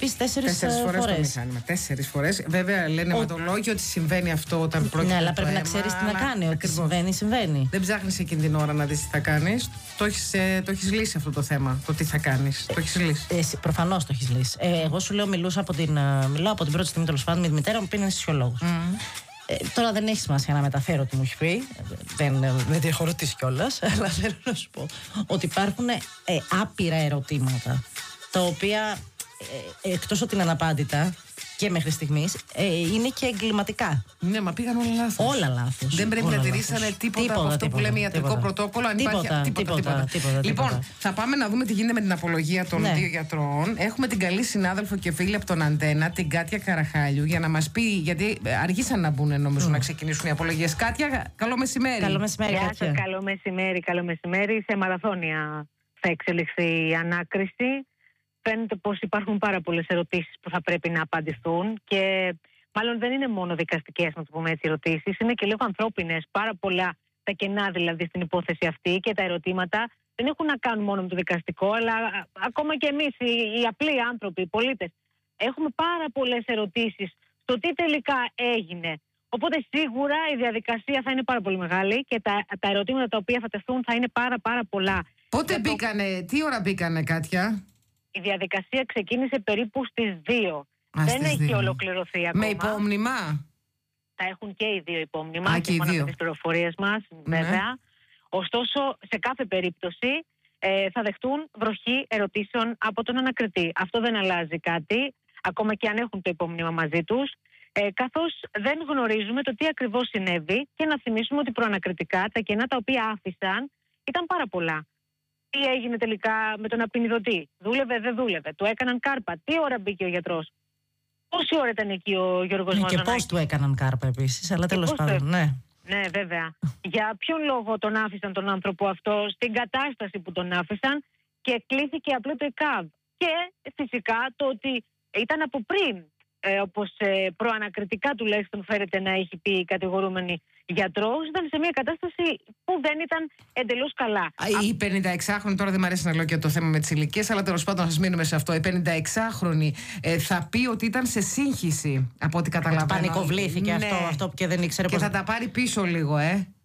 χτυπήσει 4 φορές το μηχάνημα. 4 φορές. Βέβαια λένε αιματολόγοι ότι συμβαίνει αυτό όταν πρόκειται. Ναι, αλλά πρέπει να ξέρεις τι να κάνει. Ότι συμβαίνει. Δεν ψάχνεις εκείνη την ώρα να δεις τι θα κάνεις. Το έχεις λύσει αυτό το θέμα. Το τι θα κάνεις. Το έχεις λύσει. Προφανώς το έχεις λύσει. Εγώ σου λέω, μιλάω από την πρώτη στιγμή τέλος πάντων με τη μητέρα μου, πήγαινε συσιολόγος. Τώρα δεν έχει σημασία να μεταφέρω τι μου έχει πει. Δεν τη έχω ρωτήσει κιόλας. Αλλά θέλω να σου πω ότι υπάρχουν άπειρα ερωτήματα τα οποία εκτός ότι είναι αναπάντητα και μέχρι στιγμής είναι και εγκληματικά. Ναι, μα πήγαν όλα λάθος. Όλα λάθος. Δεν πρέπει να τηρήσανε τίποτα από αυτό που λέμε ιατρικό πρωτόκολλο. Αν υπάρχει τίποτα. Λοιπόν, θα πάμε να δούμε τι γίνεται με την απολογία των 2 γιατρών. Έχουμε την καλή συνάδελφο και φίλη από τον Αντένα, την Κάτια Καραχάλιου, για να μας πει, γιατί αργήσαν να μπουν νομίζω να ξεκινήσουν οι απολογίες. Κάτια, καλό μεσημέρι. Καλό μεσημέρι, Κάτια. Καλό μεσημέρι. Σε μαραθώνια θα εξελιχθεί η ανάκριση. Φαίνεται πως υπάρχουν πάρα πολλές ερωτήσεις που θα πρέπει να απαντηθούν και μάλλον δεν είναι μόνο δικαστικές, να το πούμε έτσι, ερωτήσεις, είναι και λίγο ανθρώπινες. Πάρα πολλά τα κενά δηλαδή στην υπόθεση αυτή και τα ερωτήματα δεν έχουν να κάνουν μόνο με το δικαστικό, αλλά ακόμα και εμείς οι απλοί άνθρωποι, οι πολίτες, έχουμε πάρα πολλές ερωτήσεις στο τι τελικά έγινε. Οπότε σίγουρα η διαδικασία θα είναι πάρα πολύ μεγάλη και τα ερωτήματα τα οποία θα τεθούν θα είναι πάρα πολλά. Πότε μπήκανε, τι ώρα μπήκανε, Κάτια? Η διαδικασία ξεκίνησε περίπου στις 2. Δεν έχει ολοκληρωθεί ακόμα. Με υπόμνημα? Θα έχουν και οι 2 υπόμνημα, σύμφωνα με τις πληροφορίες μας, βέβαια. Ωστόσο, σε κάθε περίπτωση θα δεχτούν βροχή ερωτήσεων από τον ανακριτή. Αυτό δεν αλλάζει κάτι, ακόμα και αν έχουν το υπόμνημα μαζί τους. Καθώς δεν γνωρίζουμε το τι ακριβώς συνέβη και να θυμίσουμε ότι προανακριτικά τα κενά τα οποία άφησαν ήταν πάρα πολλά. Τι έγινε τελικά με τον απεινιδωτή? Δούλευε, δεν δούλευε? Του έκαναν κάρπα? Τι ώρα μπήκε ο γιατρός? Πόση ώρα ήταν εκεί ο Γιώργος Μαζονάκης? Και πώς του έκαναν κάρπα επίσης, αλλά τέλος πάντων, ναι. Ναι, βέβαια. Για ποιον λόγο τον άφησαν τον άνθρωπο αυτό στην κατάσταση που τον άφησαν και κλήθηκε απλό το ΕΚΑΒ? Και φυσικά το ότι ήταν από πριν, όπως προανακριτικά τουλάχιστον φέρεται να έχει πει η κατηγορούμενη γιατρός, ήταν σε μια κατάσταση που δεν ήταν εντελώς καλά. Η 56χρονη, τώρα δεν μου αρέσει να λέω και το θέμα με τις ηλικίες, αλλά τέλος πάντων ας μείνουμε σε αυτό. Η 56χρονη θα πει ότι ήταν σε σύγχυση, από ό,τι καταλαβαίνω. Πανικοβλήθηκε αυτό και δεν ήξερε πώς. Και θα τα πάρει πίσω λίγο,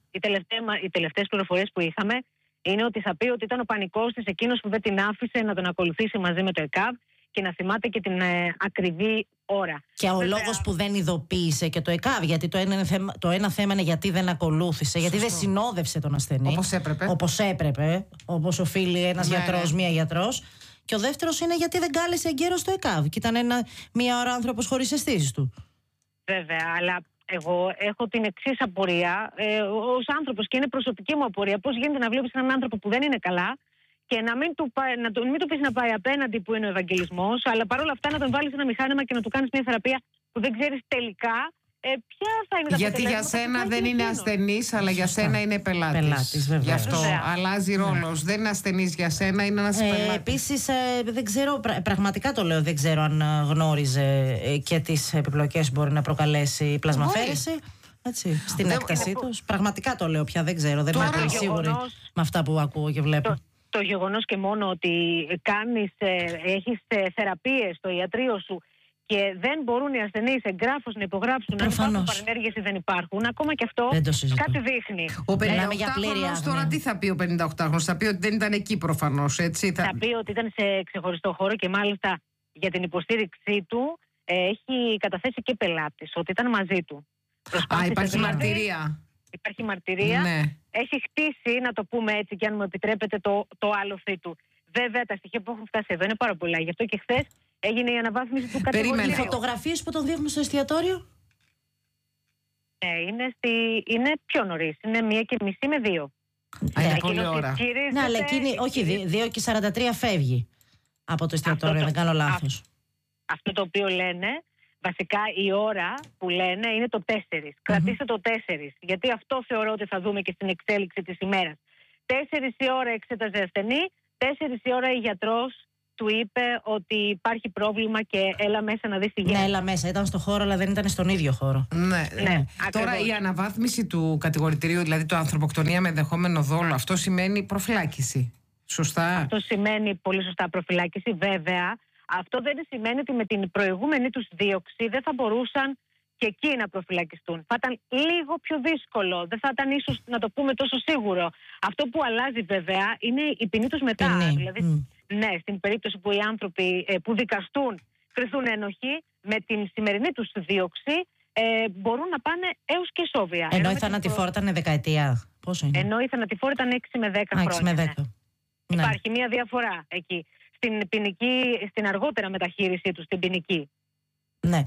Οι τελευταίες πληροφορίες που είχαμε είναι ότι θα πει ότι ήταν ο πανικός της, εκείνος που δεν την άφησε να τον ακολουθήσει μαζί με το ΕΚΑΒ και να θυμάται και την ακριβή ώρα. Και ο λόγος που δεν ειδοποίησε και το ΕΚΑΒ, γιατί το ένα θέμα είναι γιατί δεν ακολούθησε, γιατί δεν συνόδευσε τον ασθενή. Όπως έπρεπε. Όπως οφείλει ένας γιατρός, μία γιατρός. Και ο δεύτερος είναι γιατί δεν κάλεσε εγκαίρως το ΕΚΑΒ. Και ήταν μία ώρα άνθρωπος χωρίς αισθήσεις του. Βέβαια, αλλά εγώ έχω την εξής απορία. Ως άνθρωπος, και είναι προσωπική μου απορία, πώς γίνεται να βλέπεις έναν άνθρωπο που δεν είναι καλά και να μην του πεις να πάει απέναντι που είναι ο Ευαγγελισμός, αλλά παρόλα αυτά να τον βάλεις ένα μηχάνημα και να του κάνεις μια θεραπεία που δεν ξέρεις τελικά ποια θα είναι τα αποτελέσματα. Γιατί για σένα δεν είναι ασθενής, αλλά για σένα είναι πελάτης. Γι' αυτό αλλάζει ρόλος. Δεν είναι ασθενής για σένα, είναι ένας πελάτης. Επίσης, δεν ξέρω, πραγματικά το λέω, δεν ξέρω αν γνώριζε και τις επιπλοκές που μπορεί να προκαλέσει η πλασμαφέρηση. Έτσι, στην έκτασή τους. Πραγματικά το λέω πια, δεν ξέρω. Δεν είμαι πολύ σίγουρη με αυτά που ακούω και βλέπω. Το γεγονός και μόνο ότι έχεις θεραπείες στο ιατρείο σου και δεν μπορούν οι ασθενείς εγγράφως να υπογράψουν, αν υπάρχουν παρενέργειες ή δεν υπάρχουν, ακόμα και αυτό κάτι δείχνει. Ο 58χρονος τώρα τι θα πει ο 58χρονος? Θα πει ότι δεν ήταν εκεί προφανώς, έτσι. Θα πει ότι ήταν σε ξεχωριστό χώρο και μάλιστα για την υποστήριξή του έχει καταθέσει και πελάτης, ότι ήταν μαζί του. Υπάρχει μαρτυρία. Υπάρχει μαρτυρία. Ναι. Έχει χτίσει, να το πούμε έτσι, και αν μου επιτρέπετε, το άλοθη του. Βέβαια, τα στοιχεία που έχουν φτάσει εδώ είναι πάρα πολλά. Γι' αυτό και χθες έγινε η αναβάθμιση του κατηγορίου. Οι φωτογραφίες που τον δείχνουν στο εστιατόριο. Ναι, είναι πιο νωρίς. Είναι 1:30 με 2. Είναι πολλή ώρα. Ναι, αλλά εκείνη, όχι, 2:43 φεύγει από το εστιατόριο, δεν κάνω λάθος. Αυτό το οποίο λένε, βασικά η ώρα που λένε είναι το 4. Κρατήστε το 4, γιατί αυτό θεωρώ ότι θα δούμε και στην εξέλιξη της ημέρας. 4 η ώρα εξέταζε ασθενή, 4 η ώρα η γιατρός του είπε ότι υπάρχει πρόβλημα και έλα μέσα να δεις τι γίνεται. Ναι, έλα μέσα. Ήταν στο χώρο, αλλά δεν ήταν στον ίδιο χώρο. Ναι. Τώρα η αναβάθμιση του κατηγορητηρίου, δηλαδή το ανθρωποκτονία με ενδεχόμενο δόλο, αυτό σημαίνει προφυλάκηση. Σωστά. Αυτό σημαίνει πολύ σωστά προφυλάκηση, βέβαια. Αυτό δεν σημαίνει ότι με την προηγούμενη τους δίωξη δεν θα μπορούσαν και εκεί να προφυλακιστούν. Θα ήταν λίγο πιο δύσκολο. Δεν θα ήταν ίσως, να το πούμε, τόσο σίγουρο. Αυτό που αλλάζει βέβαια είναι η ποινή τους μετά. Δηλαδή, ναι, στην περίπτωση που οι άνθρωποι που δικαστούν κριθούν ένοχοι, με την σημερινή τους δίωξη μπορούν να πάνε έως και ισόβια. Ενώ η θανατηφόρα ήταν δεκαετία. Πόσο είναι? Ενώ η θανατηφόρα ήταν 6 με 10 χρόνια. 6 με 10. Ναι. Υπάρχει μια διαφορά εκεί. Στην αργότερα μεταχείρισή τους, στην ποινική. Ναι.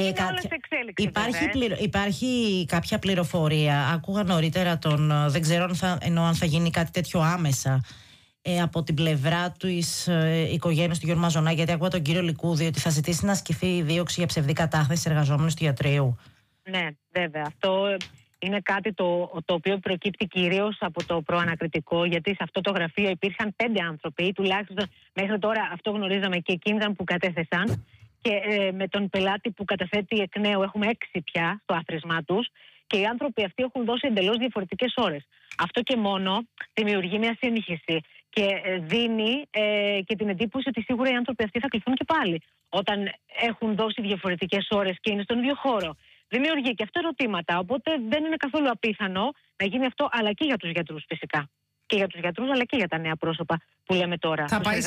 Εξέλιξη, υπάρχει κάποια πληροφορία. Άκουγα νωρίτερα δεν ξέρω αν θα γίνει κάτι τέτοιο άμεσα από την πλευρά της οικογένειας του Γιώργου Μαζονά, γιατί άκουγα τον κύριο Λικούδη ότι θα ζητήσει να ασκηθεί δίωξη για ψευδή κατάθεση σε εργαζόμενους του ιατρείου. Ναι, βέβαια. Αυτό είναι κάτι το οποίο προκύπτει κυρίως από το προανακριτικό, γιατί σε αυτό το γραφείο υπήρχαν 5 άνθρωποι, τουλάχιστον μέχρι τώρα αυτό γνωρίζαμε, και εκείνοι που κατέθεσαν. Και με τον πελάτη που καταθέτει εκ νέου έχουμε 6 πια στο άθροισμά τους, και οι άνθρωποι αυτοί έχουν δώσει εντελώς διαφορετικές ώρες. Αυτό και μόνο δημιουργεί μια σύγχυση και δίνει και την εντύπωση ότι σίγουρα οι άνθρωποι αυτοί θα κληθούν και πάλι όταν έχουν δώσει διαφορετικές ώρες και είναι στον ίδιο χώρο. Δημιουργεί και αυτό ερωτήματα, οπότε δεν είναι καθόλου απίθανο να γίνει αυτό, αλλά και για τους γιατρούς φυσικά. Και για τους γιατρούς, αλλά και για τα νέα πρόσωπα που λέμε τώρα.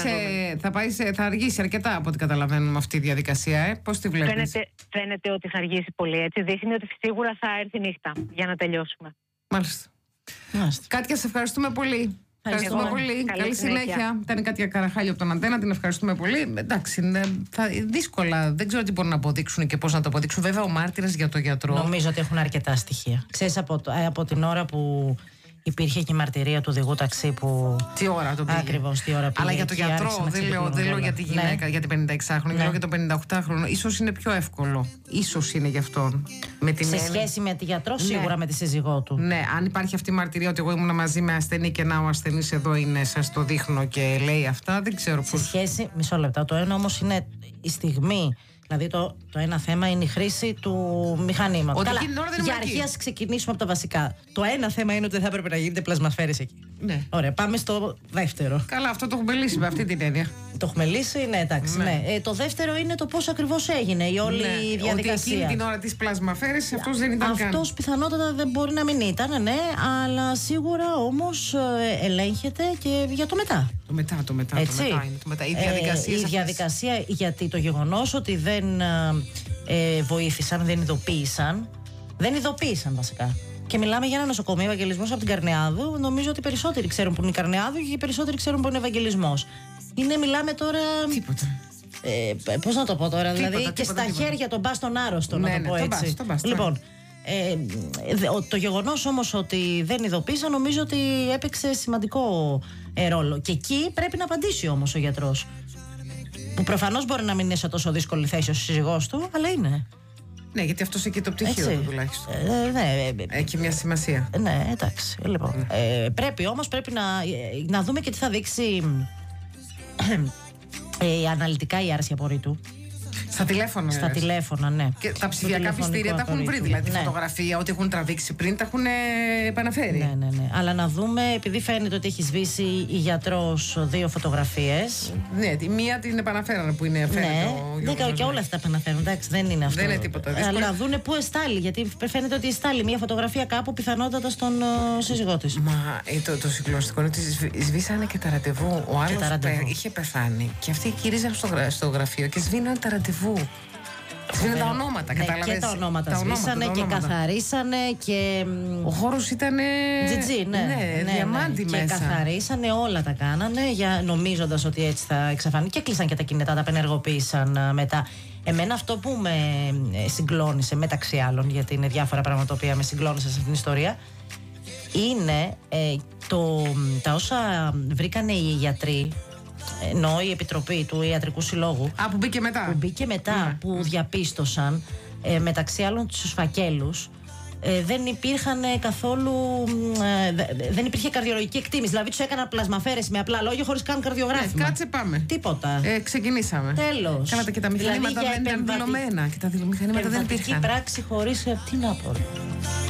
Θα αργήσει αρκετά από ό,τι καταλαβαίνουμε αυτή η διαδικασία. Πώς τη βλέπεις? Φαίνεται ότι θα αργήσει πολύ, έτσι. Δείχνει ότι σίγουρα θα έρθει νύχτα για να τελειώσουμε. Μάλιστα. Κάτια, σε ευχαριστούμε πολύ. Ευχαριστούμε πολύ. Καλή συνέχεια. Ήταν η Κάτια Καραχάλη από τον Αντένα. Την ευχαριστούμε πολύ. Εντάξει, δύσκολα. Δεν ξέρω τι μπορούν να αποδείξουν και πώς να το αποδείξουν. Βέβαια, ο μάρτυρας για τον γιατρό. Νομίζω ότι έχουν αρκετά στοιχεία. Ξέρεις, από την ώρα που υπήρχε και η μαρτυρία του οδηγού ταξί που. Τι ώρα το πήγε. Ακριβώς, τι ώρα πήγε. Αλλά για τον γιατρό, δεν λέω για τη γυναίκα, για την 56χρονη, λέω για τον 58χρονο. Ίσως είναι πιο εύκολο. Ίσως είναι γι' αυτόν. Σε σχέση με τη γιατρό, σίγουρα με τη σύζυγό του. Ναι, αν υπάρχει αυτή η μαρτυρία ότι εγώ ήμουν μαζί με ασθενή και να ο ασθενής εδώ είναι, σας το δείχνω και λέει αυτά, δεν ξέρω πώς. Σε σχέση. Μισό λεπτό. Το ένα όμως είναι η στιγμή. Δηλαδή το ένα θέμα είναι η χρήση του μηχανήματος. Καλά, για αρχή ας ξεκινήσουμε από τα βασικά. Το ένα θέμα είναι ότι δεν θα έπρεπε να γίνεται πλασμασφαίρες εκεί. Ναι. Ωραία, πάμε στο δεύτερο. Καλά, αυτό το έχουμε λύσει με αυτή την έννοια. Το έχουμε λύσει, ναι, εντάξει. Ναι. Το δεύτερο είναι το πώς ακριβώς έγινε η όλη διαδικασία. Ότι εκείνη την ώρα της πλασμαφέρεσης αυτός δεν ήταν καν. Αυτός πιθανότατα δεν μπορεί να μην ήταν, ναι, αλλά σίγουρα όμως ελέγχεται και για το μετά. Το μετά. Η διαδικασία, γιατί το γεγονός ότι δεν βοήθησαν, δεν ειδοποίησαν βασικά. Και μιλάμε για ένα νοσοκομείο, Ευαγγελισμός από την Καρνεάδου. Νομίζω ότι περισσότεροι ξέρουν που είναι η Καρνεάδου και οι περισσότεροι ξέρουν που είναι Ευαγγελισμός. Μιλάμε τώρα. Τίποτα. Πώς να το πω τώρα, δηλαδή και στα χέρια τον πας τον άρρωστο, να το πω έτσι. Λοιπόν, το γεγονός όμως ότι δεν ειδοποίησαν νομίζω ότι έπαιξε σημαντικό ρόλο. Και εκεί πρέπει να απαντήσει όμως ο γιατρός. Που προφανώς μπορεί να μην είναι σε τόσο δύσκολη θέση ο σύζυγός του, αλλά είναι. Ναι, γιατί αυτός έχει το πτυχίο του τουλάχιστον. Έχει μια σημασία. Ναι, εντάξει. Λοιπόν, πρέπει να δούμε και τι θα δείξει αναλυτικά η άρση απορρίτου. Στα τηλέφωνα. Στα τηλέφωνα, ναι. Και τα ψηφιακά πιστήρια τα έχουν βρει. Δηλαδή, τη φωτογραφία, ό,τι έχουν τραβήξει πριν, τα έχουν επαναφέρει. Ναι. Αλλά να δούμε, επειδή φαίνεται ότι έχει σβήσει η γιατρός 2 φωτογραφίες. Ναι, τη μία την επαναφέρανε που είναι φαίνεται. Ναι, και όλα αυτά επαναφέρουν. Εντάξει, δεν είναι αυτό. Δεν είναι τίποτα δύσκολο. Αλλά να δούνε πού εστάλει. Γιατί φαίνεται ότι εστάλει μια φωτογραφία κάπου, πιθανότατα στον σύζυγό της. Μα το συγκλονιστικό είναι ότι σβήσανε και τα ραντεβού. Ο άλλος είχε πεθάνει. Και αυτοί γυρίζαν στο γραφείο και σβήναν τα ραντεβού. Σβήναν τα ονόματα, καταλαβαίνεις. Και τα ονόματα σβήσανε και καθαρίσανε και. Ο χώρος ήταν. GG, ναι, διαμάντι μέσα. Και καθαρίσανε, όλα τα κάνανε, νομίζοντας ότι έτσι θα εξαφανίσουν. Και κλείσαν και τα κινητά, τα απενεργοποίησαν μετά. Εμένα αυτό που με συγκλώνησε, μεταξύ άλλων, γιατί είναι διάφορα πράγματα τα οποία με συγκλώνησαν σε αυτήν την ιστορία, είναι τα όσα βρήκανε οι γιατροί. Ενώ η Επιτροπή του Ιατρικού Συλλόγου. Που μπήκε μετά. Που διαπίστωσαν μεταξύ άλλων τους φακέλους. Δεν υπήρχαν καθόλου. Δεν υπήρχε καρδιολογική εκτίμηση. Δηλαδή τους έκαναν πλασμαφέρεση με απλά λόγια χωρίς καν καρδιογράφημα. Κάτσε, πάμε. Τίποτα. Ξεκινήσαμε. Τέλος. Κάνατε και τα μηχανήματα δεν ήταν δηλωμένα. Και τα μηχανήματα δεν υπήρχαν. Πράξη χωρίς. Τι να πω.